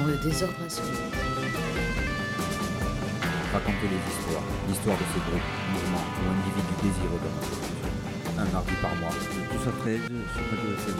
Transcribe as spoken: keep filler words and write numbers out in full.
Dans le désordre absolu. Raconter les histoires, l'histoire de ces groupes, mouvements ou individus désireux de notre culture. Un mardi par mois. Le douze à treize sur Radio F M